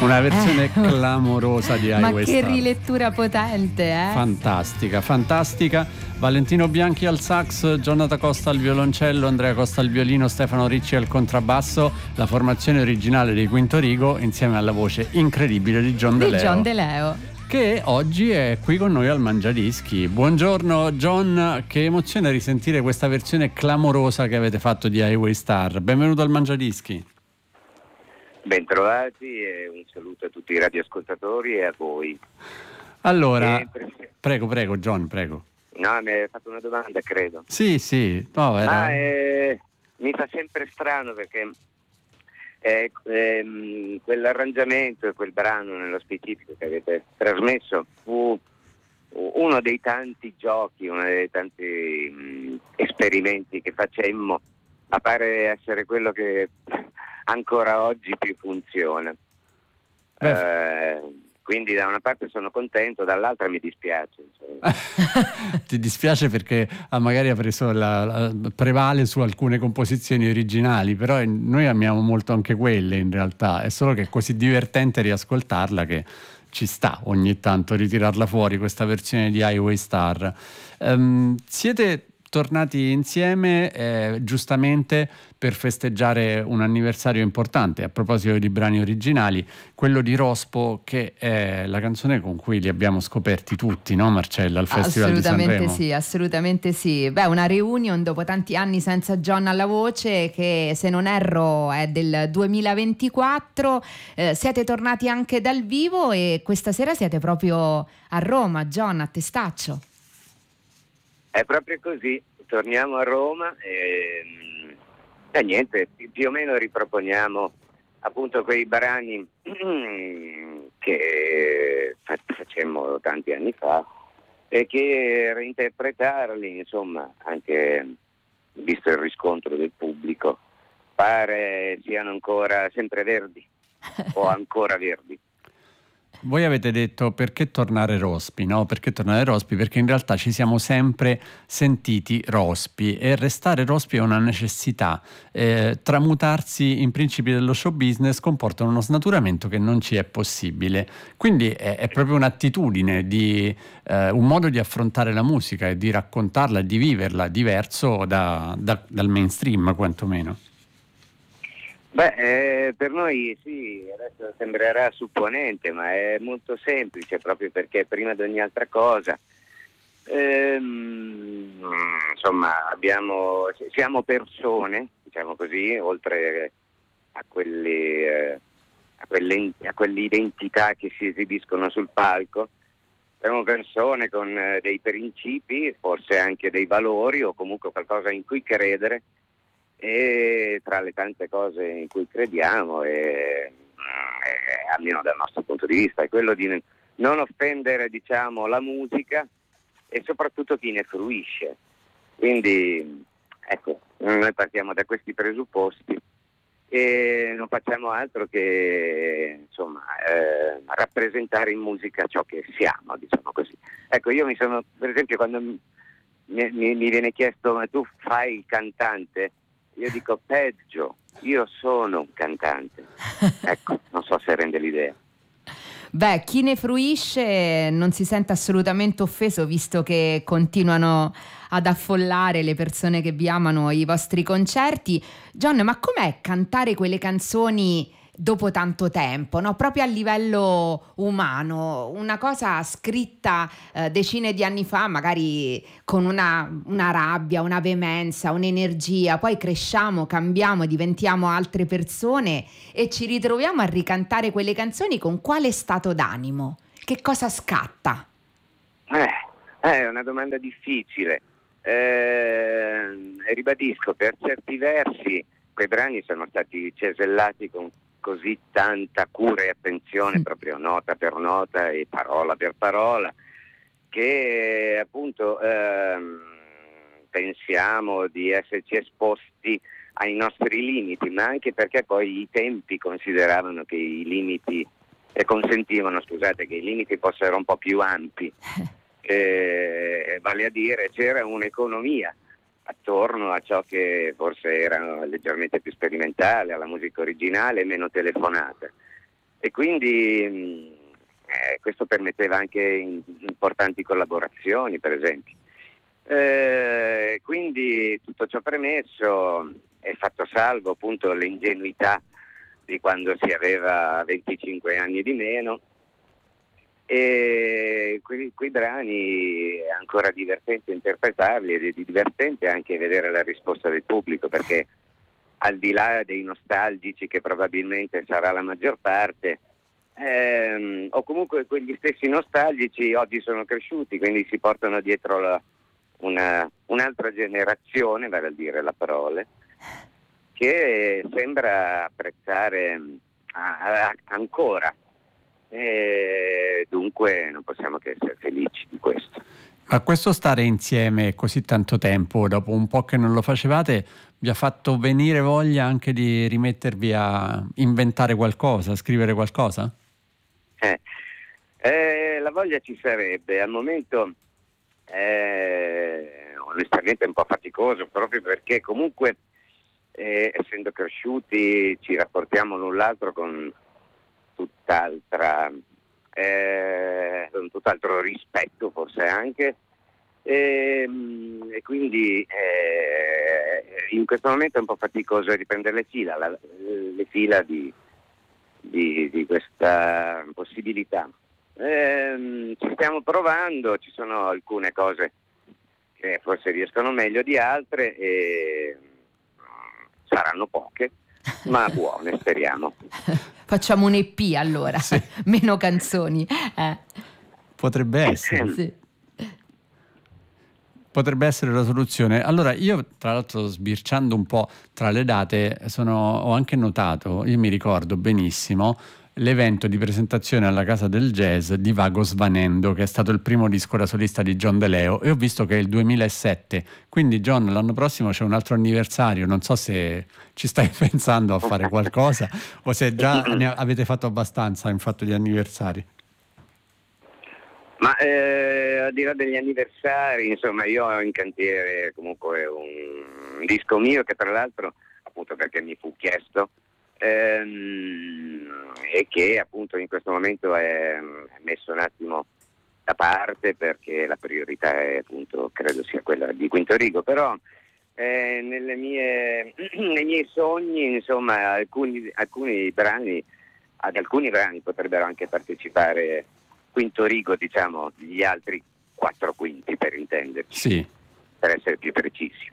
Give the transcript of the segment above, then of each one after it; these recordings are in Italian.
Una versione clamorosa di Highway Ma che Star. rilettura potente, Fantastica, fantastica. Valentino Bianchi al sax, Jonathan Costa al violoncello, Andrea Costa al violino, Stefano Ricci al contrabbasso, la formazione originale di Quinto Rigo insieme alla voce incredibile di John De Leo, che oggi è qui con noi al Mangiadischi. Buongiorno John, che emozione risentire questa versione clamorosa che avete fatto di Highway Star. Benvenuto al Mangiadischi. Bentrovati e un saluto a tutti i radioascoltatori e a voi. Allora, prego John, prego. No, mi hai fatto una domanda, credo. Sì. No, era... mi fa sempre strano perché quell'arrangiamento e quel brano nello specifico che avete trasmesso fu uno dei tanti giochi, uno dei tanti esperimenti che facemmo, ma pare essere quello che ancora oggi più funziona. Quindi da una parte sono contento, dall'altra mi dispiace. Ti dispiace perché magari ha preso prevale su alcune composizioni originali, però noi amiamo molto anche quelle in realtà, è solo che è così divertente riascoltarla che ci sta ogni tanto ritirarla fuori, questa versione di Highway Star. Siete tornati insieme giustamente per festeggiare un anniversario importante, a proposito di brani originali, quello di Rospo, che è la canzone con cui li abbiamo scoperti tutti, no Marcella, al Festival di Sanremo? Assolutamente sì. Beh, una reunion dopo tanti anni senza John alla voce, che se non erro è del 2024. Siete tornati anche dal vivo e questa sera siete proprio a Roma, John, a Testaccio. È proprio così, torniamo a Roma e niente, più o meno riproponiamo appunto quei brani che facemmo tanti anni fa e che reinterpretarli, insomma, anche visto il riscontro del pubblico, pare siano ancora sempre verdi o ancora verdi. Voi avete detto perché tornare Rospi, no? Perché tornare Rospi? Perché in realtà ci siamo sempre sentiti Rospi e restare Rospi è una necessità. Tramutarsi in principi dello show business comporta uno snaturamento che non ci è possibile. Quindi è proprio un'attitudine, un modo di affrontare la musica e di raccontarla e di viverla diverso dal mainstream quantomeno. Beh, per noi sì, adesso sembrerà supponente, ma è molto semplice proprio perché prima di ogni altra cosa, insomma, siamo persone, diciamo così, oltre a quell'identità che si esibiscono sul palco, siamo persone con dei principi, forse anche dei valori o comunque qualcosa in cui credere. E tra le tante cose in cui crediamo, almeno dal nostro punto di vista, è quello di non offendere, diciamo, la musica e soprattutto chi ne fruisce. Quindi, ecco, noi partiamo da questi presupposti e non facciamo altro che, insomma, rappresentare in musica ciò che siamo, diciamo così. Ecco, io per esempio, quando mi viene chiesto ma tu fai il cantante? Io dico peggio, io sono un cantante. Ecco, non so se rende l'idea. Beh, chi ne fruisce non si sente assolutamente offeso, visto che continuano ad affollare le persone che vi amano ai vostri concerti. John, ma com'è cantare quelle canzoni dopo tanto tempo, no? Proprio a livello umano, una cosa scritta decine di anni fa, magari con una rabbia, una veemenza, un'energia, poi cresciamo, cambiamo, diventiamo altre persone e ci ritroviamo a ricantare quelle canzoni con quale stato d'animo? Che cosa scatta? È una domanda difficile. Ribadisco, per certi versi quei brani sono stati cesellati con così tanta cura e attenzione, proprio nota per nota e parola per parola, che appunto pensiamo di esserci esposti ai nostri limiti, ma anche perché poi i tempi consideravano che i limiti consentivano, scusate, che i limiti fossero un po' più ampi, vale a dire c'era un'economia attorno a ciò che forse era leggermente più sperimentale, alla musica originale e meno telefonata. e quindi questo permetteva anche importanti collaborazioni, per esempio. Quindi tutto ciò premesso, è fatto salvo appunto l'ingenuità di quando si aveva 25 anni di meno, e quei brani è ancora divertente interpretarli, ed è divertente anche vedere la risposta del pubblico, perché al di là dei nostalgici, che probabilmente sarà la maggior parte, o comunque quegli stessi nostalgici oggi sono cresciuti, quindi si portano dietro un'altra generazione, vale a dire la Prole, che sembra apprezzare ancora, dunque non possiamo che essere felici di questo. Ma questo stare insieme così tanto tempo, dopo un po' che non lo facevate, vi ha fatto venire voglia anche di rimettervi a inventare qualcosa, a scrivere qualcosa? La voglia ci sarebbe, al momento onestamente è un po' faticoso, proprio perché comunque essendo cresciuti ci rapportiamo l'un l'altro con tutt'altro rispetto, forse anche, e quindi in questo momento è un po' faticoso riprendere le fila di questa possibilità. Ci stiamo provando, ci sono alcune cose che forse riescono meglio di altre e saranno poche, ma buone, speriamo. Facciamo un EP allora, sì. Meno canzoni. Potrebbe essere. Sì. Potrebbe essere la soluzione. Allora, io tra l'altro, sbirciando un po' tra le date, ho anche notato, io mi ricordo benissimo l'evento di presentazione alla Casa del Jazz di Vago Svanendo, che è stato il primo disco da solista di John De Leo, e ho visto che è il 2007, quindi John, l'anno prossimo c'è un altro anniversario, non so se ci stai pensando a fare qualcosa o se già ne avete fatto abbastanza in fatto di anniversari. Ma al di là degli anniversari, insomma, io ho in cantiere comunque un disco mio che, tra l'altro, appunto perché mi fu chiesto, e che appunto in questo momento è messo un attimo da parte, perché la priorità è, appunto, credo sia quella di Quinto Rigo, però nei miei sogni, insomma, alcuni brani, ad alcuni brani potrebbero anche partecipare Quinto Rigo, diciamo, gli altri 4 quinti, per intenderci, sì, per essere più precisi.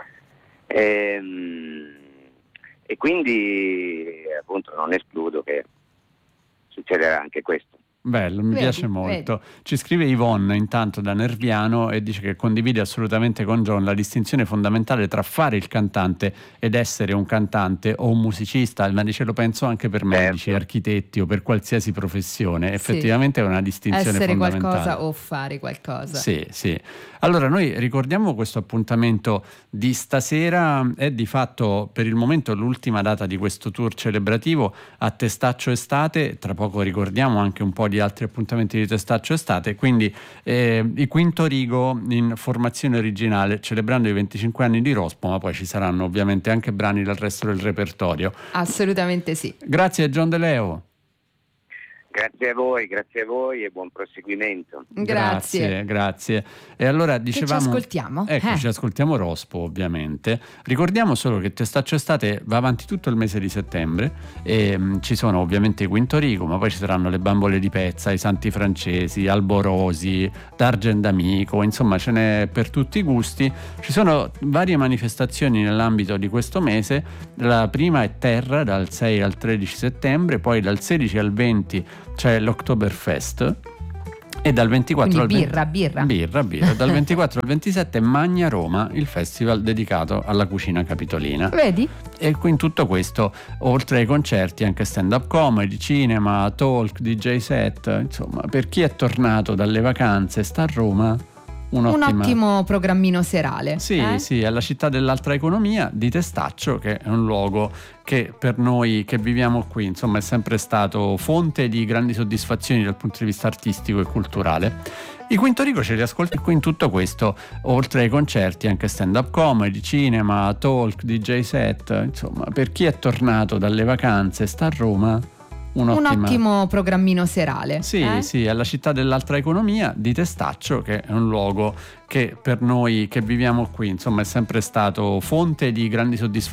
E quindi appunto non escludo che succederà anche questo. Bello, mi piace molto. Ci scrive Yvonne intanto da Nerviano e dice che condivide assolutamente con John la distinzione fondamentale tra fare il cantante ed essere un cantante o un musicista, ma dice lo penso anche per medici, architetti o per qualsiasi professione. Effettivamente è una distinzione essere fondamentale. Qualcosa o fare qualcosa. Sì, sì. Allora noi ricordiamo questo appuntamento di stasera, è di fatto per il momento l'ultima data di questo tour celebrativo a Testaccio Estate, tra poco ricordiamo anche un po' di altri appuntamenti di Testaccio Estate, quindi i Quinto Rigo in formazione originale celebrando i 25 anni di Rospo, ma poi ci saranno ovviamente anche brani dal resto del repertorio. Assolutamente sì. Grazie John De Leo. Grazie a voi e buon proseguimento. Grazie. E allora dicevamo, che ci ascoltiamo? Ci ascoltiamo Rospo, ovviamente. Ricordiamo solo che Testaccio Estate va avanti tutto il mese di settembre e ci sono ovviamente i Quinto Rigo, ma poi ci saranno le Bambole di Pezza, i Santi Francesi, Alborosi, D'Argent Amico, insomma ce n'è per tutti i gusti. Ci sono varie manifestazioni nell'ambito di questo mese. La prima è Terra dal 6 al 13 settembre, poi dal 16 al 20 c'è l'Oktoberfest e dal 24 quindi al birra dal 24 al 27 Magna Roma, il festival dedicato alla cucina capitolina. Vedi? E qui in tutto questo, oltre ai concerti, anche stand-up comedy, cinema, talk, DJ set, insomma, per chi è tornato dalle vacanze, sta a Roma, un ottimo programmino serale. Sì, alla città dell'altra economia di Testaccio, che è un luogo che per noi che viviamo qui, insomma, è sempre stato fonte di grandi soddisfazioni dal punto di vista artistico e culturale. I Quinto Rigo ce li ascolti qui in tutto questo, oltre ai concerti, anche stand-up comedy, cinema, talk, DJ set, insomma, per chi è tornato dalle vacanze, sta a Roma, un ottimo programmino serale. Sì, alla Città dell'Altra Economia di Testaccio, che è un luogo che per noi che viviamo qui, insomma, è sempre stato fonte di grandi soddisfazioni